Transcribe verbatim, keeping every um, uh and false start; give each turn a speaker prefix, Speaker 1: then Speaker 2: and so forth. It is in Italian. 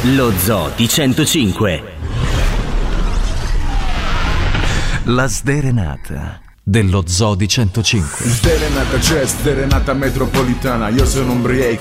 Speaker 1: Lo Zoo di centocinque.
Speaker 2: La sderenata dello Zoo di centocinque.
Speaker 3: Sderenata c'è, sderenata metropolitana. Io sono un break